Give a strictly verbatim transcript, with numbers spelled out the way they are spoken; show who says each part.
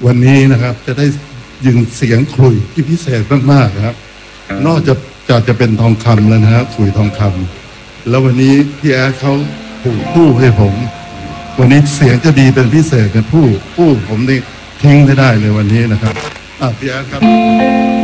Speaker 1: วันนี้นะครับจะได้ยินเสียงขลุ่ยที่พิเศษมากๆนะครับนอกจากจะจะเป็นทองคำแล้วนะฮะขลุ่ยทองคำแล้ววันนี้พี่แอดเขาผูกคู่ให้ผมวันนี้เสียงจะดีเป็นพิเศษกันผู้ผู้ผมนี่ทิ้งไม่ได้เลยวันนี้นะครับอ่ะพี่แอดครับ